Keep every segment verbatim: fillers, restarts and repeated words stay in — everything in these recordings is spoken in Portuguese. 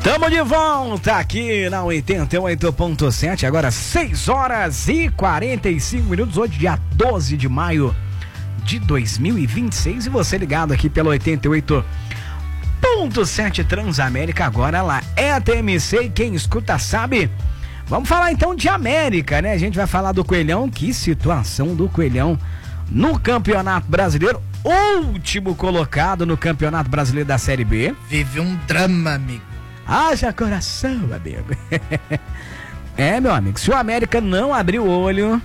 Tamo de volta aqui na oitenta e oito ponto sete, agora seis horas e quarenta e cinco minutos, hoje dia doze de maio de dois mil e vinte e seis, e você ligado aqui pela oitenta e oito ponto sete Transamérica, agora lá é a T M C e quem escuta sabe. Vamos falar então de América, né? A gente vai falar do Coelhão, que situação do Coelhão no Campeonato Brasileiro, último colocado no Campeonato Brasileiro da Série B. Vive um drama, amigo. Haja coração, amigo. É, meu amigo, se o América não abrir o olho,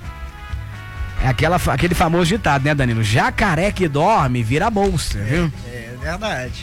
é aquela, aquele famoso ditado, né, Danilo? Jacaré que dorme vira bolsa, viu? É, é verdade.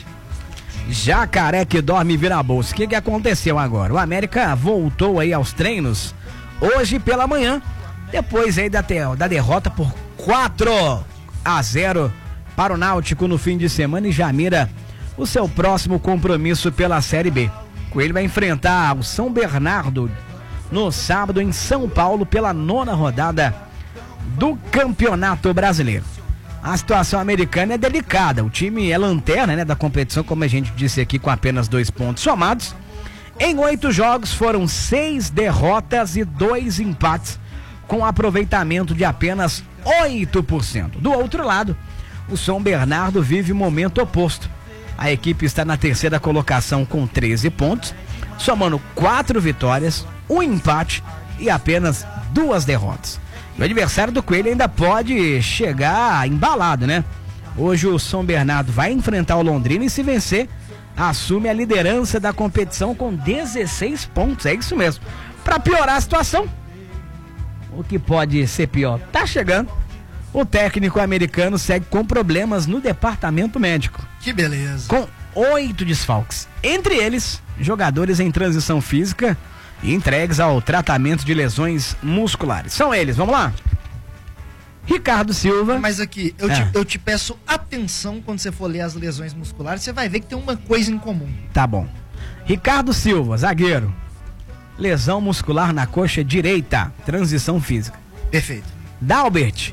Jacaré que dorme vira bolsa. O que que aconteceu agora? O América voltou aí aos treinos hoje pela manhã, depois aí da, da derrota por quatro a zero para o Náutico no fim de semana, e já mira o seu próximo compromisso pela Série B. Coelho vai enfrentar o São Bernardo no sábado em São Paulo pela nona rodada do Campeonato Brasileiro. A situação americana é delicada, o time é lanterna, né, da competição, como a gente disse aqui, com apenas dois pontos somados. Em oito jogos foram seis derrotas e dois empates, com aproveitamento de apenas oito por cento. Do outro lado, o São Bernardo vive o momento oposto. A equipe está na terceira colocação com treze pontos, somando quatro vitórias, um empate e apenas duas derrotas. O adversário do Coelho ainda pode chegar embalado, né? Hoje o São Bernardo vai enfrentar o Londrina e, se vencer, assume a liderança da competição com dezesseis pontos. É isso mesmo. Para piorar a situação, o que pode ser pior tá chegando. O técnico americano segue com problemas no departamento médico. Que beleza. Com oito desfalques. Entre eles, jogadores em transição física e entregues ao tratamento de lesões musculares. São eles, vamos lá. Ricardo Silva. Mas aqui, eu, é. te, eu te peço atenção quando você for ler as lesões musculares, você vai ver que tem uma coisa em comum. Tá bom. Ricardo Silva, zagueiro. Lesão muscular na coxa direita, transição física. Perfeito. Dalbert.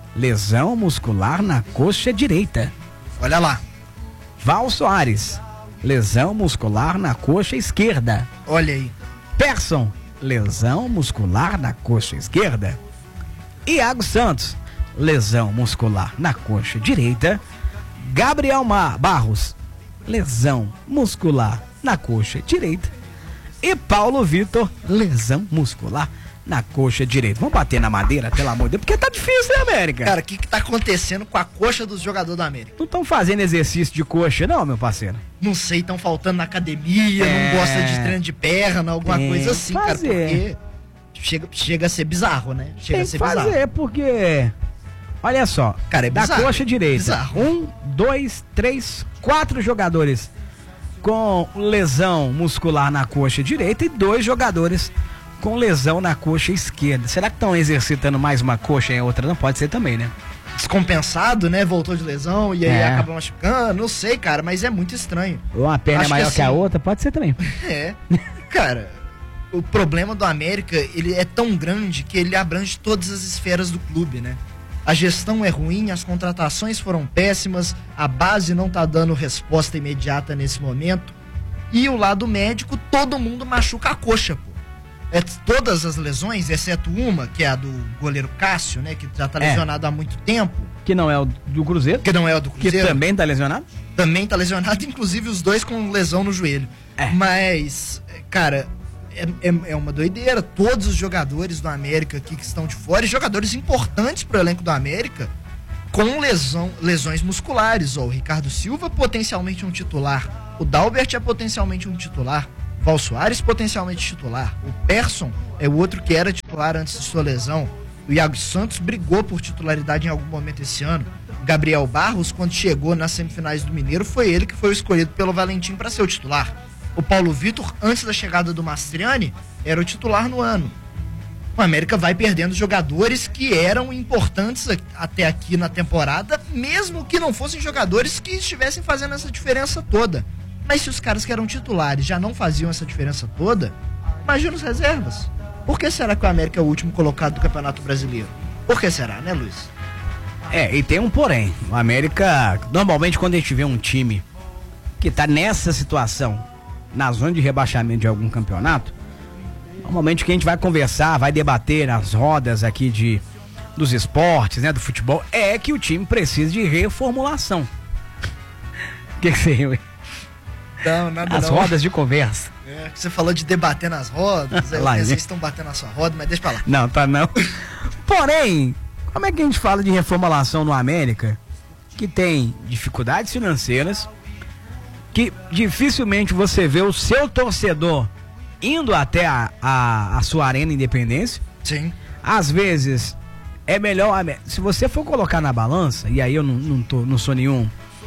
Lesão muscular na coxa direita. Olha lá. Val Soares. Lesão muscular na coxa esquerda. Olha aí. Persson. Lesão muscular na coxa esquerda. Iago Santos. Lesão muscular na coxa direita. Gabriel Mar Barros. Lesão muscular na coxa direita. E Paulo Vitor. Lesão muscular na coxa direita. Vamos bater na madeira, pelo amor de Deus, porque tá difícil, né, América? Cara, o que que tá acontecendo com a coxa dos jogadores da América? Não estão fazendo exercício de coxa, não, meu parceiro? Não sei, estão faltando na academia, é... não gosta de treino de perna, alguma Tem coisa assim, fazer. cara, porque chega, chega a ser bizarro, né? Chega Tem a ser que fazer, bizarro. Porque, olha só, cara, é da bizarro, coxa direita, bizarro. um, dois, três, quatro jogadores com lesão muscular na coxa direita e dois jogadores com lesão na coxa esquerda. Será que estão exercitando mais uma coxa e a outra não? Pode ser também, né? Descompensado, né? Voltou de lesão e aí é. acaba machucando. Não sei, cara, mas é muito estranho. Ou uma perna Acho é maior que, que, assim, a outra? Pode ser também. É. Cara, o problema do América, ele é tão grande que ele abrange todas as esferas do clube, né? A gestão é ruim, as contratações foram péssimas, a base não tá dando resposta imediata nesse momento. E o lado médico, todo mundo machuca a coxa, pô. É, todas as lesões, exceto uma, que é a do goleiro Cássio, né? Que já tá lesionado é. há muito tempo. Que não é o do Cruzeiro. Que não é o do Cruzeiro. Que também tá lesionado. Também tá lesionado, inclusive os dois com lesão no joelho. É. Mas, cara, é, é, é uma doideira. Todos os jogadores do América aqui que estão de fora, e jogadores importantes pro elenco do América, com lesão, lesões musculares. Ó, o Ricardo Silva, potencialmente um titular. O Dalbert é potencialmente um titular. Val Soares, potencialmente titular. O Persson é o outro que era titular antes de sua lesão. O Iago Santos brigou por titularidade em algum momento esse ano. O Gabriel Barros, quando chegou nas semifinais do Mineiro, foi ele que foi escolhido pelo Valentim para ser o titular. O Paulo Vitor, antes da chegada do Mastriani, era o titular no ano. O América vai perdendo jogadores que eram importantes até aqui na temporada, mesmo que não fossem jogadores que estivessem fazendo essa diferença toda. Mas se os caras que eram titulares já não faziam essa diferença toda, imagina os reservas. Por que será que o América é o último colocado do Campeonato Brasileiro? Por que será, né, Luiz? É, e tem um porém. O América, normalmente quando a gente vê um time que tá nessa situação, na zona de rebaixamento de algum campeonato, normalmente o que a gente vai conversar, vai debater nas rodas aqui de, dos esportes, né, do futebol, é que o time precisa de reformulação. O que, que você... Não, nada As não. rodas de conversa. É, você falou de debater nas rodas, aí Lá, vocês gente. estão batendo na sua roda, mas deixa pra lá. Não, tá não. Porém, como é que a gente fala de reformulação no América, que tem dificuldades financeiras, que dificilmente você vê o seu torcedor indo até a, a, a sua Arena Independência? Sim. Às vezes, é melhor... Se você for colocar na balança, e aí eu não, não, tô, não sou nenhum...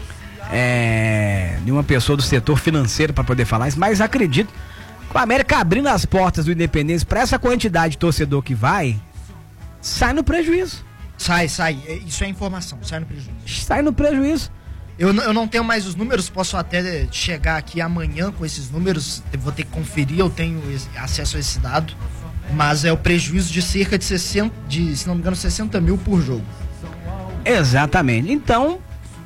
É, nenhuma pessoa do setor financeiro para poder falar isso, mas acredito que o América abrindo as portas do Independência para essa quantidade de torcedor que vai, sai no prejuízo. Sai, sai. Isso é informação, sai no prejuízo. Sai no prejuízo. Eu, eu não tenho mais os números, posso até chegar aqui amanhã com esses números, vou ter que conferir, eu tenho acesso a esse dado, mas é o prejuízo de cerca de sessenta, de, se não me engano, sessenta mil por jogo. Exatamente. Então,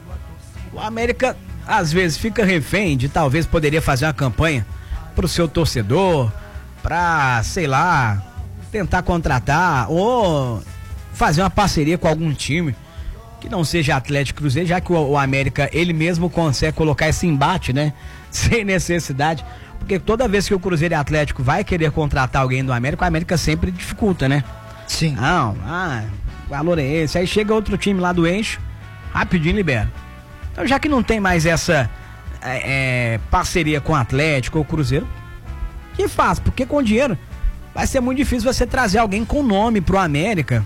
o América às vezes fica refém de talvez poderia fazer uma campanha pro seu torcedor, pra, sei lá, tentar contratar ou fazer uma parceria com algum time que não seja Atlético Cruzeiro, já que o, o América, ele mesmo consegue colocar esse embate, né? Sem necessidade, porque toda vez que o Cruzeiro e Atlético vai querer contratar alguém do América, o América sempre dificulta, né? Sim. Não, ah, o valor é esse, aí chega outro time lá do eixo, rapidinho libera. Então, já que não tem mais essa é, é, parceria com o Atlético ou Cruzeiro, que faz? Porque com dinheiro vai ser muito difícil você trazer alguém com nome pro América,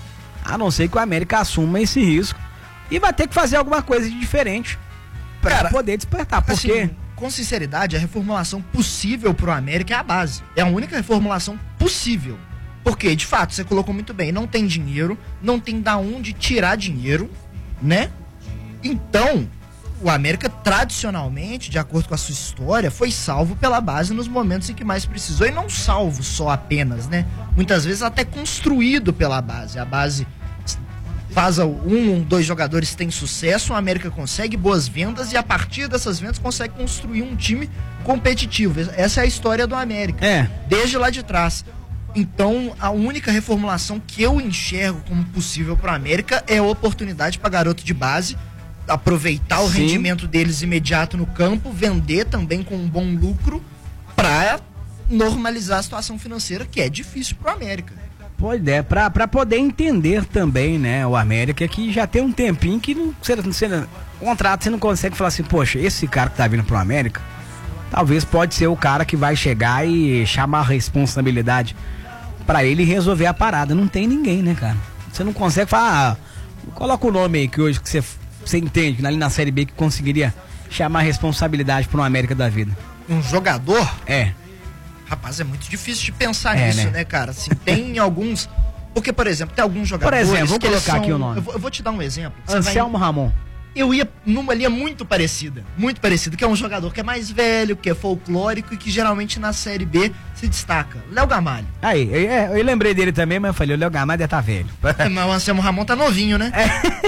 a não ser que o América assuma esse risco e vai ter que fazer alguma coisa de diferente para Cara, poder despertar. Porque, assim, com sinceridade, a reformulação possível pro América é a base. É a única reformulação possível. Porque, de fato, você colocou muito bem, não tem dinheiro, não tem da onde tirar dinheiro, né? Então, o América tradicionalmente, de acordo com a sua história, foi salvo pela base nos momentos em que mais precisou. E não salvo só apenas, né? Muitas vezes até construído pela base. A base faz um, dois jogadores têm sucesso, o América consegue boas vendas e a partir dessas vendas consegue construir um time competitivo. Essa é a história do América. É. Desde lá de trás. Então, a única reformulação que eu enxergo como possível para o América é a oportunidade para garoto de base aproveitar o Sim. rendimento deles imediato no campo, vender também com um bom lucro para normalizar a situação financeira, que é difícil pro América. pois é, pra, pra poder entender também, né, o América, que já tem um tempinho que não, você, você, contrato você não consegue falar assim, poxa, esse cara que tá vindo pro América, talvez pode ser o cara que vai chegar e chamar a responsabilidade pra ele resolver a parada. Não tem ninguém, né, cara? Você não consegue falar, ah, coloca o nome aí que hoje que você... Você entende, ali na Série B, que conseguiria chamar a responsabilidade para um América da vida? Um jogador? É. Rapaz, é muito difícil de pensar é, nisso, né? né, cara? Assim, tem alguns... Porque, por exemplo, tem alguns jogadores... Por exemplo, vou colocar são... aqui o nome. Eu vou, eu vou te dar um exemplo. Você Anselmo vai... Ramon. Eu ia numa linha muito parecida, muito parecida, que é um jogador que é mais velho, que é folclórico e que geralmente na Série B se destaca. Léo Gamalho. Aí, eu, eu, eu lembrei dele também, mas eu falei, o Léo Gamalho deve tá velho. É, mas o Anselmo Ramon tá novinho, né?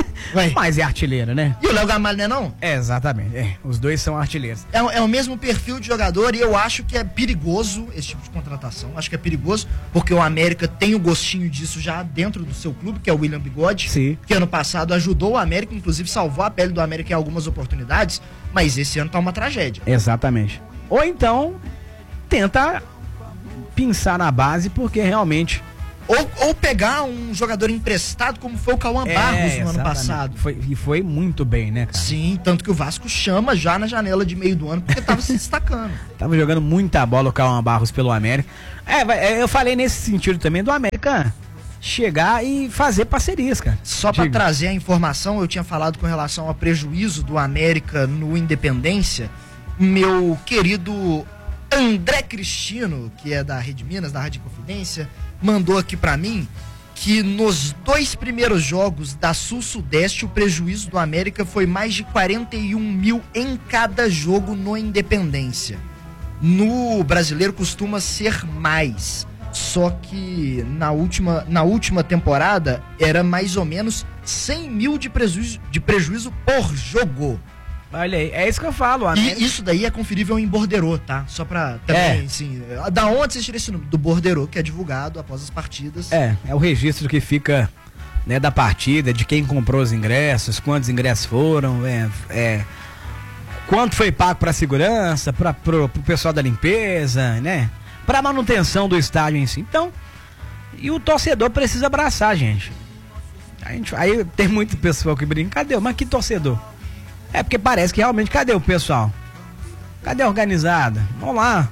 É. Mas é artilheiro, né? E o Léo Gamalho, né, não? É, exatamente. É, os dois são artilheiros. É, é o mesmo perfil de jogador e eu acho que é perigoso esse tipo de contratação. Acho que é perigoso porque o América tem o gostinho disso já dentro do seu clube, que é o William Bigode. Sim. Que ano passado ajudou o América, inclusive salvou a pele do América em algumas oportunidades, mas esse ano tá uma tragédia. Exatamente. Ou então, tenta pensar na base, porque realmente... Ou, ou pegar um jogador emprestado, como foi o Cauã É, Barros no ano exatamente. passado. Foi, e foi muito bem, né, cara? Sim, tanto que o Vasco chama já na janela de meio do ano, porque tava se destacando. Tava jogando muita bola o Cauã Barros pelo América. É, vai- eu falei nesse sentido também do América chegar e fazer parcerias, cara. Só para Diga. trazer a informação, eu tinha falado com relação ao prejuízo do América no Independência. Meu querido André Cristino, que é da Rede Minas, da Rádio Confidência, mandou aqui para mim que nos dois primeiros jogos da Sul-Sudeste o prejuízo do América foi mais de quarenta e um mil em cada jogo no Independência. No Brasileiro costuma ser mais. Só que na última, na última temporada era mais ou menos cem mil de prejuízo, de prejuízo por jogo. Olha aí, é isso que eu falo. América... E isso daí é conferível em borderô, tá? Só pra também, é. assim... Da onde vocês tiram esse número? Do borderô, que é divulgado após as partidas. É, é o registro que fica, né, da partida, de quem comprou os ingressos, quantos ingressos foram, é... é quanto foi pago pra segurança, pra, pro, pro pessoal da limpeza, né? Pra manutenção do estádio em si. Então, e o torcedor precisa abraçar, gente. A gente aí tem muito pessoal que brinca, cadê? Mas que torcedor? É porque parece que realmente, cadê o pessoal? Cadê a organizada? Vamos lá.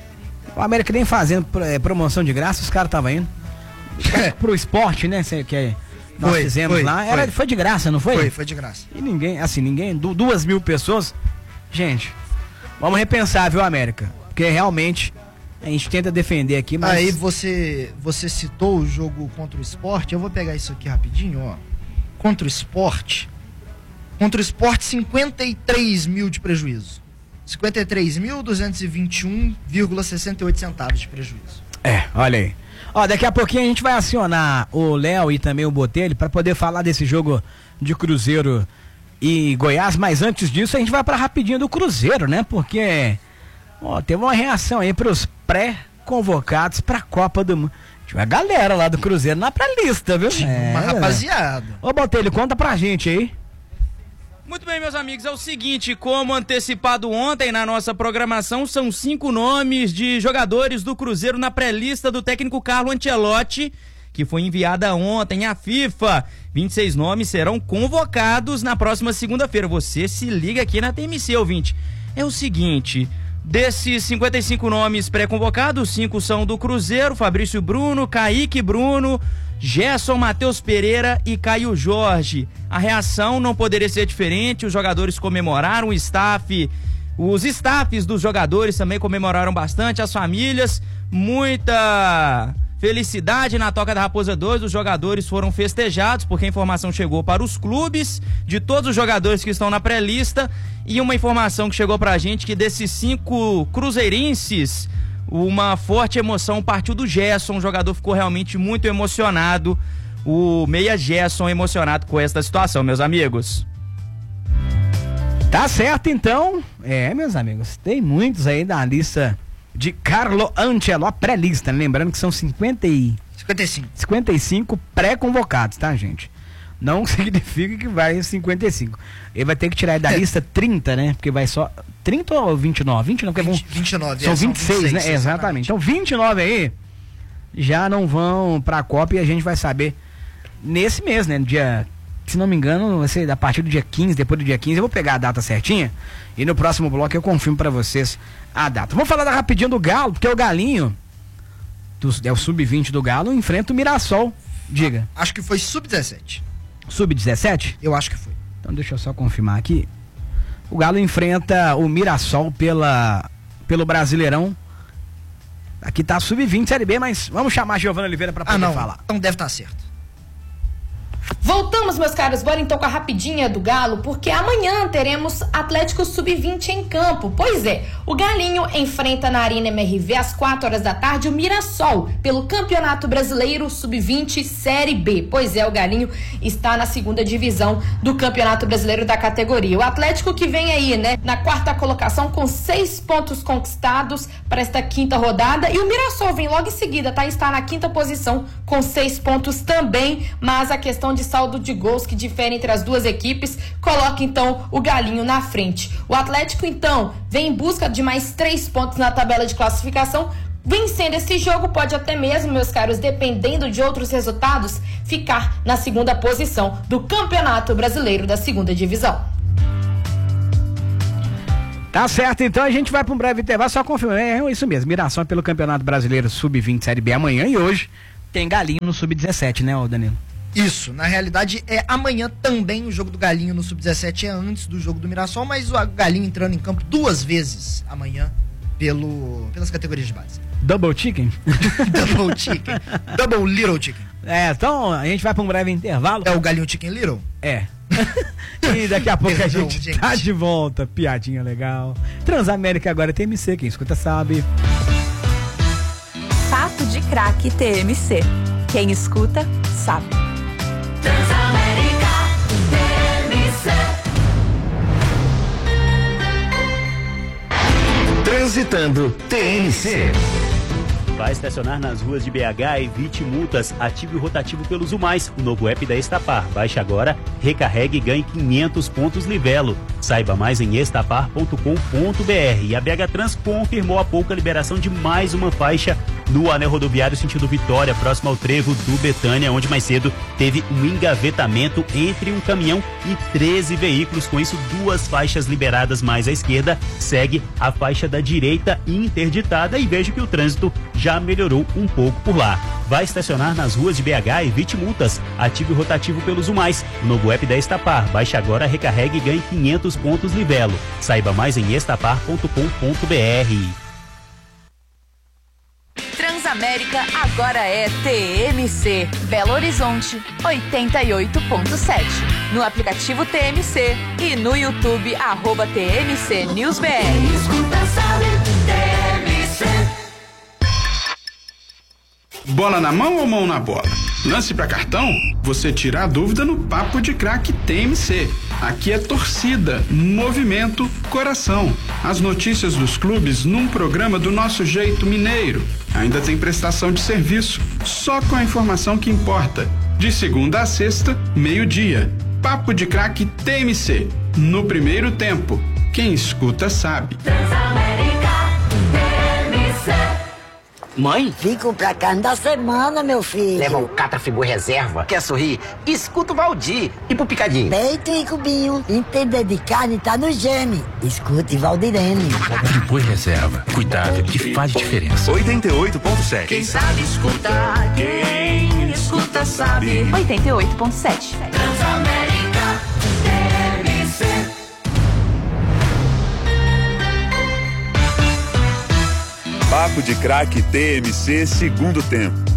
O América nem fazendo é, promoção de graça, os caras estavam indo. Pro esporte, né? Que nós foi, fizemos foi, lá. Era, foi. foi de graça, não foi? Foi, foi de graça. E ninguém, assim, ninguém, duas mil pessoas. Gente, vamos repensar, viu, América? Porque realmente a gente tenta defender aqui, mas... Aí você, você citou o jogo contra o Sport, eu vou pegar isso aqui rapidinho, ó. Contra o Sport... Contra o Sport, cinquenta e três mil de prejuízo. cinquenta e três mil, duzentos e vinte e um vírgula sessenta e oito centavos de prejuízo. É, olha aí. Ó, daqui a pouquinho a gente vai acionar o Léo e também o Botelho para poder falar desse jogo de Cruzeiro e Goiás, mas antes disso a gente vai para rapidinho do Cruzeiro, né? Porque, ó, teve uma reação aí pros pré-convocados pra Copa do Mundo. Tinha uma galera lá do Cruzeiro na pré-lista, viu? É, uma rapaziada. Ô, Botelho, conta pra gente aí. Muito bem, meus amigos, é o seguinte, como antecipado ontem na nossa programação, são cinco nomes de jogadores do Cruzeiro na pré-lista do técnico Carlo Ancelotti, que foi enviada ontem à FIFA. vinte e seis nomes serão convocados na próxima segunda-feira. Você se liga aqui na T M C, ouvinte. É o seguinte, desses cinquenta e cinco nomes pré-convocados, cinco são do Cruzeiro: Fabrício Bruno, Kaique Bruno, Gerson, Matheus Pereira e Caio Jorge. A reação não poderia ser diferente, os jogadores comemoraram, o staff, os staffs dos jogadores também comemoraram bastante, as famílias, muita felicidade na Toca da Raposa dois, os jogadores foram festejados porque a informação chegou para os clubes de todos os jogadores que estão na pré-lista, e uma informação que chegou pra gente que desses cinco cruzeirenses, uma forte emoção partiu do Gerson, o jogador ficou realmente muito emocionado, o meia Gerson emocionado com esta situação, meus amigos. Tá certo, então. É, meus amigos, tem muitos aí na lista de Carlo Ancelotti, pré-lista, né? Lembrando que são cinquenta e... cinquenta e cinco. cinquenta e cinco pré-convocados, tá, gente? Não significa que vai cinquenta e cinco. Ele vai ter que tirar aí da lista trinta, né? Porque vai só... trinta ou vinte e nove? vinte e nove, porque vinte, vinte e nove, são é, vinte e seis, vinte e seis, né? Exatamente. Então vinte e nove aí já não vão pra Copa e a gente vai saber nesse mês, né? No dia, se não me engano, vai ser a partir do dia quinze, depois do dia quinze, eu vou pegar a data certinha e no próximo bloco eu confirmo pra vocês a data. Vamos falar da rapidinho do Galo, porque o Galinho, do, é o sub vinte do Galo, enfrenta o Mirassol. Diga. Ah, acho que foi sub dezessete. sub dezessete? Eu acho que foi. Então deixa eu só confirmar aqui. O Galo enfrenta o Mirassol pela, pelo Brasileirão. Aqui tá sub vinte Série B, mas vamos chamar a Giovana Oliveira pra poder ah, não. falar. Então deve estar certo. Voltamos, meus caros, bora então com a rapidinha do Galo, porque amanhã teremos Atlético sub vinte em campo. Pois é, o Galinho enfrenta na Arena M R V às quatro horas da tarde o Mirassol pelo Campeonato Brasileiro sub vinte Série B. Pois é, o Galinho está na segunda divisão do Campeonato Brasileiro da categoria. O Atlético que vem aí, né, na quarta colocação com seis pontos conquistados para esta quinta rodada, e o Mirassol vem logo em seguida, tá? Está na quinta posição com seis pontos também, mas a questão de saldo de gols que difere entre as duas equipes coloca então o Galinho na frente. O Atlético então vem em busca de mais três pontos na tabela de classificação. Vencendo esse jogo pode até mesmo, meus caros, dependendo de outros resultados, ficar na segunda posição do Campeonato Brasileiro da segunda divisão. Tá certo, então a gente vai para um breve intervalo, só confirmar, é isso mesmo, Mirassol pelo Campeonato Brasileiro sub vinte Série B amanhã, e hoje tem Galinho no sub dezessete, né, ô Danilo? Isso, na realidade é amanhã também. O jogo do Galinho no sub dezessete é antes do jogo do Mirassol, mas o Galinho entrando em campo duas vezes amanhã pelo, pelas categorias de base. Double chicken? Double chicken. Double little chicken. É, então a gente vai para um breve intervalo. É o Galinho Chicken Little? É. E daqui a pouco Perdão, a gente, gente tá de volta. Piadinha legal. Transamérica agora é T M C, quem escuta sabe. Papo de Craque T M C. Quem escuta sabe. Transamérica T M C. Transitando T N C. Vai estacionar nas ruas de B H? Evite multas. Ative o rotativo pelos Umais, o novo app da Estapar. Baixe agora, recarregue e ganhe quinhentos pontos Livelo. Saiba mais em estapar ponto com ponto b r. E a B H Trans confirmou há pouco a liberação de mais uma faixa no anel rodoviário sentido Vitória, próximo ao trevo do Betânia, onde mais cedo teve um engavetamento entre um caminhão e treze veículos. Com isso, duas faixas liberadas mais à esquerda. Segue a faixa da direita interditada e veja que o trânsito já melhorou um pouco por lá. Vai estacionar nas ruas de B H? Evite multas. Ative o rotativo pelos Umais, o novo app da Estapar. Baixe agora, recarregue e ganhe quinhentos pontos Livelo. Saiba mais em estapar ponto com ponto b r. Transamérica agora é T M C. Belo Horizonte, oitenta e oito ponto sete. No aplicativo T M C e no YouTube, arroba T M C News B R. Bola na mão ou mão na bola? Lance pra cartão? Você tira a dúvida no Papo de Craque T M C. Aqui é torcida, movimento, coração. As notícias dos clubes num programa do nosso jeito mineiro. Ainda tem prestação de serviço, só com a informação que importa. De segunda a sexta, meio-dia. Papo de Craque T M C. No primeiro tempo. Quem escuta sabe. Transamérica T M C. Mãe? Vim comprar carne da semana, meu filho. Leva um Catrafigor Reserva. Quer sorrir? Escuta o Valdir. E pro Picadinho? Peito e cubinho. Entender de carne tá no gene. Escute Valdirene. Friboi Reserva. Cuidado que faz diferença. oitenta e oito ponto sete. Quem sabe escutar, quem escuta sabe. oitenta e oito ponto sete. Transamérica T M C. Papo de Craque T M C, segundo tempo.